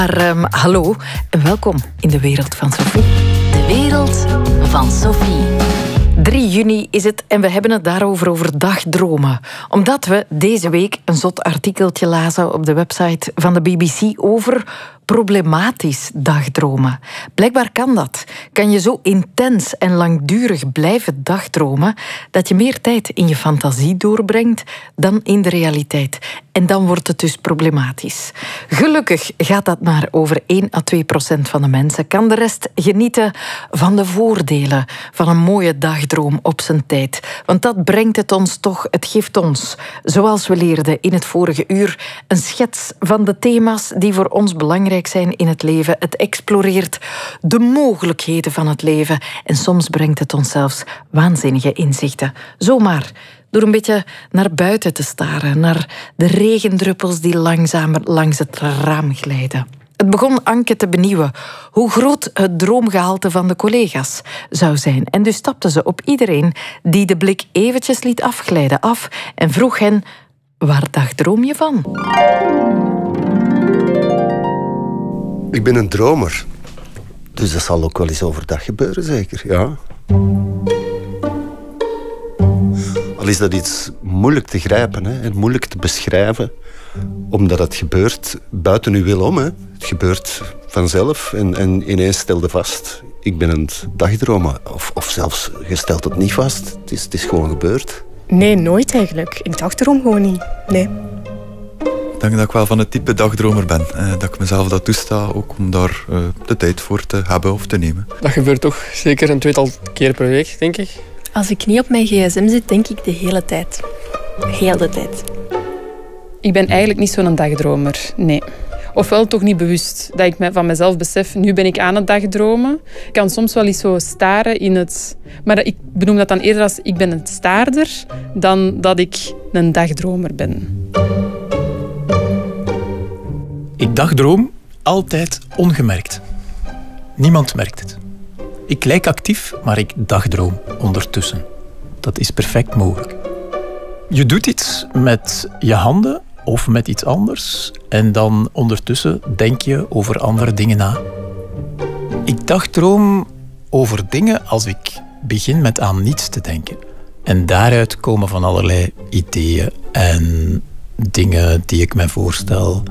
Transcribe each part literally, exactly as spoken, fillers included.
Maar um, hallo en welkom in de wereld van Sophie. De wereld van Sophie. drie juni is het en we hebben het daarover over dagdromen. Omdat we deze week een zot artikeltje lazen op de website van de B B C over problematisch dagdromen. Blijkbaar kan dat. Kan je zo intens en langdurig blijven dagdromen dat je meer tijd in je fantasie doorbrengt dan in de realiteit. En dan wordt het dus problematisch. Gelukkig gaat dat maar over één à twee procent van de mensen. Kan de rest genieten van de voordelen van een mooie dagdroom op zijn tijd. Want dat brengt het ons toch, het geeft ons, zoals we leerden in het vorige uur, een schets van de thema's die voor ons belangrijk zijn in het leven. Het exploreert de mogelijkheden van het leven. En soms brengt het ons zelfs waanzinnige inzichten. Zomaar door een beetje naar buiten te staren, naar de regendruppels die langzamer langs het raam glijden. Het begon Anke te benieuwen hoe groot het droomgehalte van de collega's zou zijn. En dus stapte ze op iedereen die de blik eventjes liet afglijden af en vroeg hen: waar dagdroom je van? Ik ben een dromer. Dus dat zal ook wel eens overdag gebeuren, zeker, ja. Al is dat iets moeilijk te grijpen, hè, en moeilijk te beschrijven, omdat het gebeurt buiten uw wil om. Hè. Het gebeurt vanzelf en, en ineens stelde vast: ik ben aan het dagdromen. Of, of zelfs, je stelt het niet vast. Het is, het is gewoon gebeurd. Nee, nooit eigenlijk. Ik dagdroom gewoon niet. Nee. Ik denk dat ik wel van het type dagdromer ben. Eh, dat ik mezelf dat toesta, ook om daar uh, de tijd voor te hebben of te nemen. Dat gebeurt toch zeker een tweetal keer per week, denk ik. Als ik niet op mijn gsm zit, denk ik de hele tijd. Heel de tijd. Ik ben eigenlijk niet zo'n dagdromer, nee. Ofwel toch niet bewust. Dat ik van mezelf besef, nu ben ik aan het dagdromen. Ik kan soms wel eens zo staren in het... Maar ik benoem dat dan eerder als ik ben een staarder dan dat ik een dagdromer ben. Ik dagdroom altijd ongemerkt. Niemand merkt het. Ik lijk actief, maar ik dagdroom ondertussen. Dat is perfect mogelijk. Je doet iets met je handen of met iets anders en dan ondertussen denk je over andere dingen na. Ik dagdroom over dingen als ik begin met aan niets te denken. En daaruit komen van allerlei ideeën en dingen die ik me voorstel.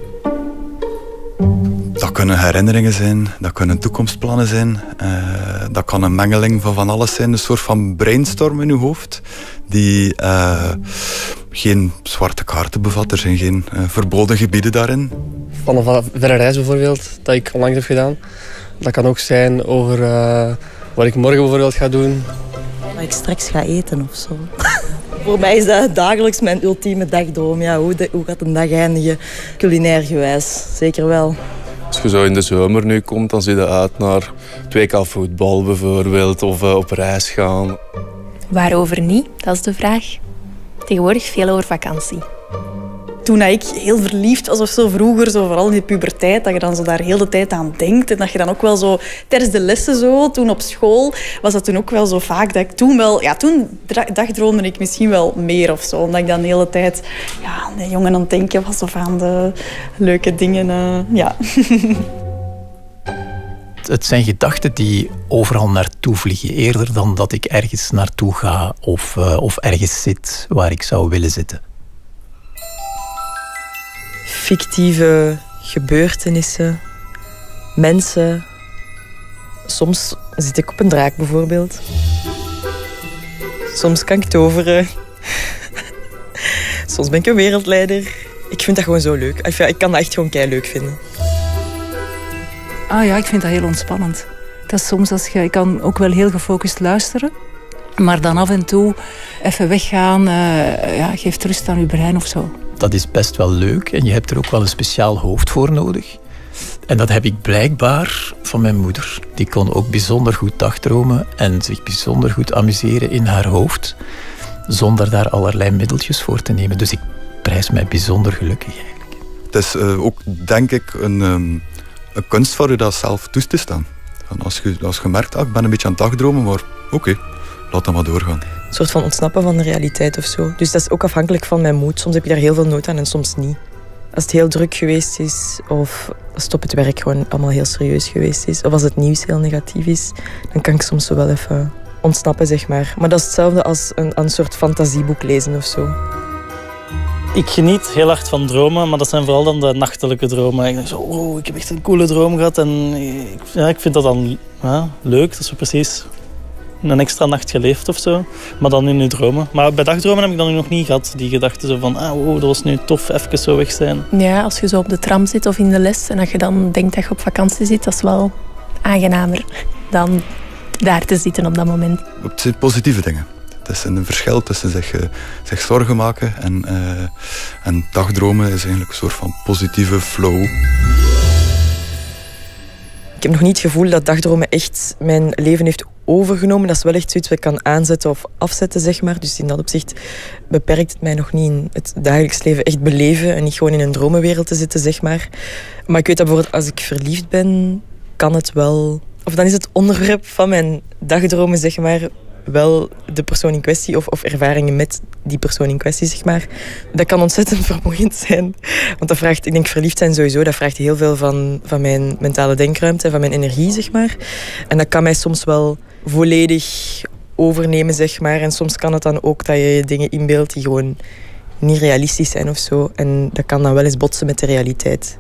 Dat kunnen herinneringen zijn, dat kunnen toekomstplannen zijn. Uh, dat kan een mengeling van van alles zijn. Een soort van brainstorm in uw hoofd. Die uh, geen zwarte kaarten bevat. Er zijn geen uh, verboden gebieden daarin. Van een verre reis bijvoorbeeld, dat ik onlangs heb gedaan. Dat kan ook zijn over uh, wat ik morgen bijvoorbeeld ga doen. Dat ik straks ga eten of zo. Voor mij is dat dagelijks mijn ultieme dagdroom. Ja, hoe, de, hoe gaat een dag eindigen? Culinair gewijs, zeker wel. Als je zo in de zomer nu komt, dan zie je uit naar twee K voetbal bijvoorbeeld, of uh, op reis gaan. Waarover niet? Dat is de vraag. Tegenwoordig veel over vakantie. Toen ik heel verliefd was of zo vroeger, zo vooral in de puberteit, dat je dan zo daar heel de tijd aan denkt. En dat je dan ook wel zo, tijdens de lessen zo, toen op school, was dat toen ook wel zo vaak dat ik toen wel, ja, toen dagdroomde ik misschien wel meer of zo. Omdat ik dan de hele tijd, ja, aan de jongen aan het denken was of aan de leuke dingen, uh, ja. Het zijn gedachten die overal naartoe vliegen, eerder dan dat ik ergens naartoe ga of, uh, of ergens zit waar ik zou willen zitten. Fictieve gebeurtenissen, mensen. Soms zit ik op een draak bijvoorbeeld. Soms kan ik toveren. Soms ben ik een wereldleider. Ik vind dat gewoon zo leuk. Ik kan dat echt gewoon keileuk vinden. Ah ja, ik vind dat heel ontspannend. Dat is soms als je, ik kan ook wel heel gefocust luisteren. Maar dan af en toe even weggaan, uh, ja, geeft rust aan je brein of zo. Dat is best wel leuk en je hebt er ook wel een speciaal hoofd voor nodig. En dat heb ik blijkbaar van mijn moeder. Die kon ook bijzonder goed dagdromen en zich bijzonder goed amuseren in haar hoofd, zonder daar allerlei middeltjes voor te nemen. Dus ik prijs mij bijzonder gelukkig eigenlijk. Het is uh, ook, denk ik, een, um, een kunst voor je dat zelf toe te staan. Als je, als je merkt, ah, ik ben een beetje aan het dagdromen, maar oké, okay, laat dat maar doorgaan. Een soort van ontsnappen van de realiteit of zo. Dus dat is ook afhankelijk van mijn moed. Soms heb je daar heel veel nood aan en soms niet. Als het heel druk geweest is of als het op het werk gewoon allemaal heel serieus geweest is. Of als het nieuws heel negatief is, dan kan ik soms zo wel even ontsnappen, zeg maar. Maar dat is hetzelfde als een, een soort fantasieboek lezen of zo. Ik geniet heel hard van dromen, maar dat zijn vooral dan de nachtelijke dromen. Ik denk zo, oh, ik heb echt een coole droom gehad. En ik, ja, ik vind dat dan ja, leuk. Dat is zo precies een extra nacht geleefd of zo. Maar dan in uw dromen. Maar bij dagdromen heb ik dan nog niet gehad. Die gedachte zo van, ah, oh, dat was nu tof, even zo weg zijn. Ja, als je zo op de tram zit of in de les en dat je dan denkt dat je op vakantie zit, dat is wel aangenamer dan daar te zitten op dat moment. Het zijn positieve dingen. Het is een verschil tussen zich, uh, zich zorgen maken en, uh, en dagdromen is eigenlijk een soort van positieve flow. Ik heb nog niet het gevoel dat dagdromen echt mijn leven heeft overgenomen. Dat is wel echt zoiets wat ik kan aanzetten of afzetten, zeg maar. Dus in dat opzicht beperkt het mij nog niet in het dagelijks leven echt beleven en niet gewoon in een dromenwereld te zitten, zeg maar. Maar ik weet dat bijvoorbeeld als ik verliefd ben, kan het wel... Of dan is het onderwerp van mijn dagdromen, zeg maar, wel de persoon in kwestie of, of ervaringen met die persoon in kwestie, zeg maar. Dat kan ontzettend vermoeiend zijn. Want dat vraagt, ik denk verliefd zijn sowieso, dat vraagt heel veel van, van mijn mentale denkruimte en van mijn energie, zeg maar. En dat kan mij soms wel volledig overnemen, zeg maar. En soms kan het dan ook dat je dingen inbeeldt die gewoon niet realistisch zijn of zo. En dat kan dan wel eens botsen met de realiteit.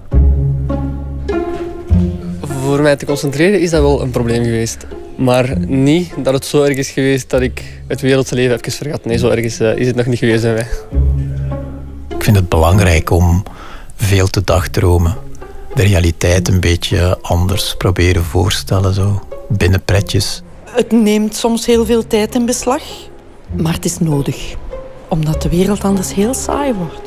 Voor mij te concentreren is dat wel een probleem geweest. Maar niet dat het zo erg is geweest dat ik het wereldse leven even vergat. Nee, zo erg is, uh, is het nog niet geweest bij mij. Ik vind het belangrijk om veel te dagdromen. De realiteit een beetje anders proberen voorstellen, zo. Binnen pretjes. Het neemt soms heel veel tijd in beslag, maar het is nodig. Omdat de wereld anders heel saai wordt.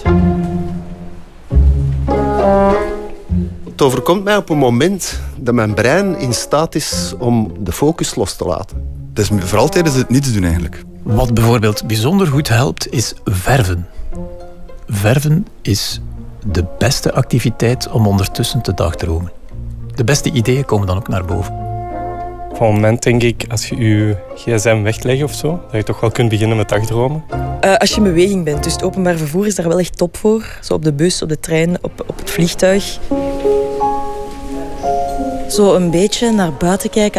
Het overkomt mij op een moment dat mijn brein in staat is om de focus los te laten. Het is vooral tijdens het niets doen eigenlijk. Wat bijvoorbeeld bijzonder goed helpt, is verven. Verven is de beste activiteit om ondertussen te dagdromen. De beste ideeën komen dan ook naar boven. Op een moment denk ik, als je je gsm weglegt of zo, dat je toch wel kunt beginnen met dagdromen. Uh, als je in beweging bent, dus het openbaar vervoer is daar wel echt top voor. Zo op de bus, op de trein, op, op het vliegtuig. Zo een beetje naar buiten kijken